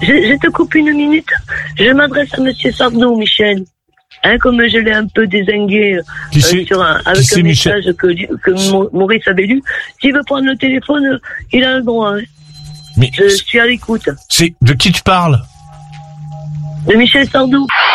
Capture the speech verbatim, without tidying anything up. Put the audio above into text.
je, je te coupe une minute. Je m'adresse à Monsieur Sardou, Michel. Hein, comme je l'ai un peu dézingué Qui euh, c'est, sur un, avec qui un c'est, message que, que Maurice avait lu. S'il veut prendre le téléphone, il a le droit. Hein. Mais je suis à l'écoute. C'est de qui tu parles? De Michel Sardou.